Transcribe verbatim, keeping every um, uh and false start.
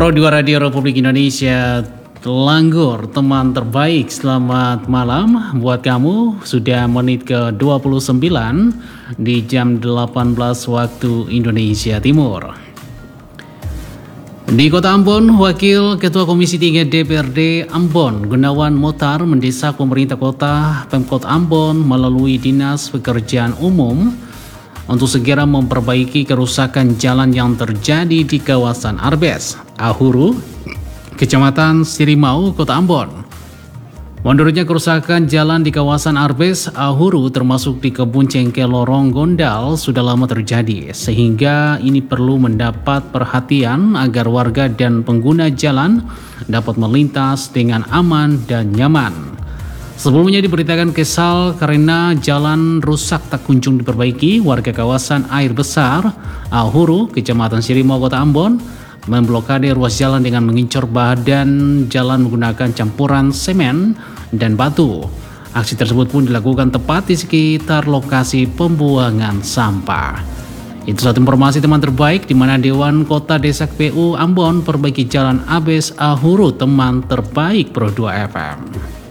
Pro dua Radio Republik Indonesia Langgur, teman terbaik, selamat malam buat kamu. Sudah menit ke dua puluh sembilan di jam delapan belas waktu Indonesia Timur. Di Kota Ambon, Wakil Ketua Komisi tiga D P R D Ambon, Gunawan Motar, mendesak pemerintah kota Pemkot Ambon melalui Dinas Pekerjaan Umum untuk segera memperbaiki kerusakan jalan yang terjadi di kawasan Arbes, Ahuru, Kecamatan Sirimau, Kota Ambon. Menurutnya, kerusakan jalan di kawasan Arbes, Ahuru, termasuk di Kebun Cengkeh Lorong Gondal, sudah lama terjadi, sehingga ini perlu mendapat perhatian agar warga dan pengguna jalan dapat melintas dengan aman dan nyaman. Sebelumnya diberitakan kesal karena jalan rusak tak kunjung diperbaiki, warga kawasan Air Besar, Ahuru, Kecamatan Sirimau, Kota Ambon, memblokade ruas jalan dengan mengincor badan jalan menggunakan campuran semen dan batu. Aksi tersebut pun dilakukan tepat di sekitar lokasi pembuangan sampah. Itu satu informasi teman terbaik, di mana Dewan Kota Desa P U Ambon perbaiki jalan Arbes Ahuru, teman terbaik Pro dua F M.